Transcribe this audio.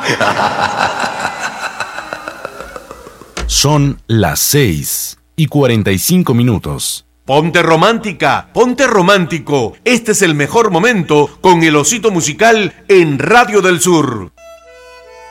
Son las 6:45. Ponte romántica, ponte romántico. Este es el mejor momento con el Osito Musical en Radio del Sur.